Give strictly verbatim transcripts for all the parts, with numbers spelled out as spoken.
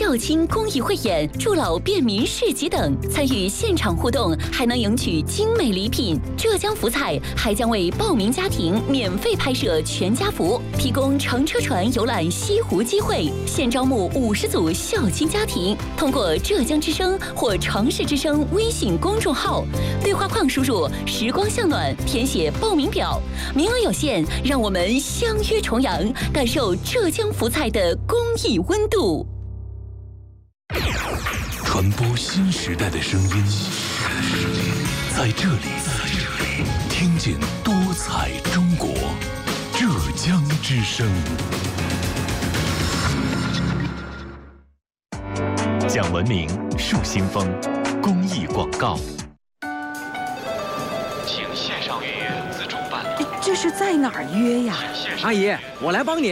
校青公益汇演、助老便民市集等，参与现场互动还能赢取精美礼品。浙江福彩还将为报名家庭免费拍摄全家福，提供乘车船游览西湖机会。现招募五十组校青家庭，通过浙江之声或城市之声微信公众号对话框输入“时光向暖”，填写报名表，名额有限，让我们相约重阳，感受浙江福彩的公益温度。 传播新时代的声音，在这里，听见多彩中国，浙江之声。讲文明，树新风，公益广告。 请线上预约自助办理。 这是在哪儿约呀？ 阿姨，我来帮你。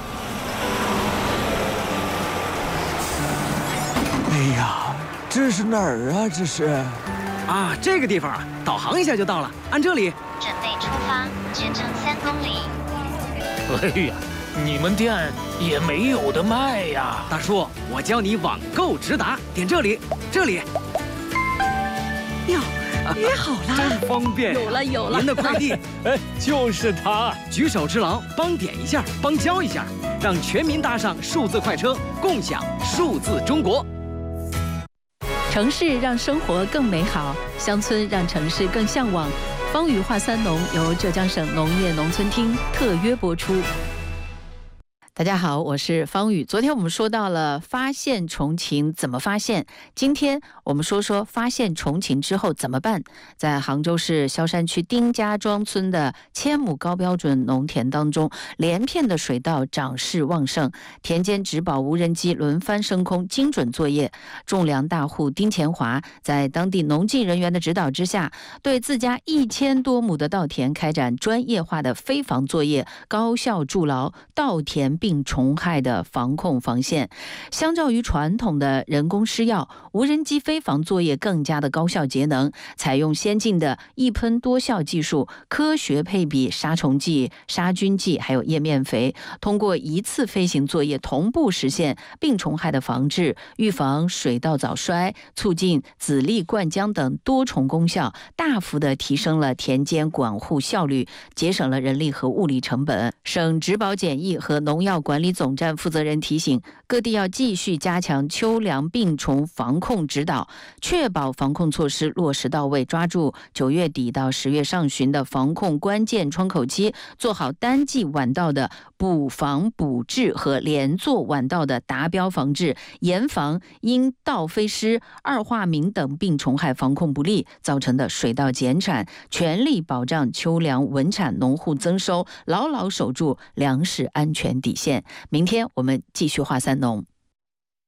哎呀，这是哪儿啊？这是啊，这个地方啊，导航一下就到了。按这里， 准备出发，全程三公里。 哎呀，你们店也没有的卖呀！ 大叔，我教你网购直达，点这里，这里。 哟，约好了， 真方便。 有了有了， 您的快递， 哎，就是他， 举手之劳，帮点一下，帮交一下，让全民搭上数字快车，共享数字中国。 城市让生活更美好，乡村让城市更向往。方宇话三农由浙江省农业农村厅特约播出。大家好，我是方宇。昨天我们说到了发现虫禽怎么发现，今天我们说说发现虫禽之后怎么办。在杭州市萧山区丁家庄村的千亩高标准农田当中，连片的水稻长势旺盛，田间植保无人机轮番升空，精准作业。种粮大户丁前华在当地农技人员的指导之下，对自家一千多亩的稻田开展专业化的飞防作业，高效筑牢稻田病虫害的防控防线。相较于传统的人工施药，无人机飞防作业更加的高效节能，采用先进的一喷多效技术，科学配比杀虫剂、杀菌剂还有叶面肥，通过一次飞行作业同步实现病虫害的防治，预防水稻早衰，促进籽粒灌浆等多重功效，大幅的提升了田间管护效率，节省了人力和物力成本。省植保检疫和农药管理总站负责人提醒，各地要继续加强秋粮病虫防控指导，确保防控措施落实到位，抓住九月底到十月上旬的防控关键窗口期，做好单季晚稻的补防补治和连作晚稻的达标防治，严防因稻飞失、二化敏等病虫害防控不力造成的水稻减产，全力保障秋粮稳产，农户增收，牢牢守住粮食安全底线。明天我们继续话三农。